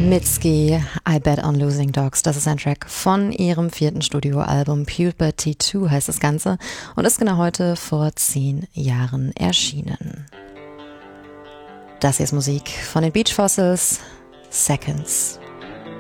Mitski, I Bet on Losing Dogs, das ist ein Track von ihrem 4. Studioalbum Puberty 2 heißt das Ganze und ist genau heute vor 10 Jahren erschienen. Das hier ist Musik von den Beach Fossils, Seconds.